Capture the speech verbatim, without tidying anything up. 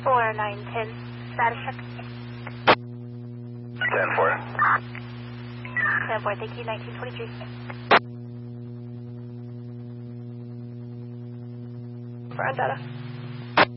four nine ten. Status check. ten four. ten four, thank you, nineteen twenty-three. For on data.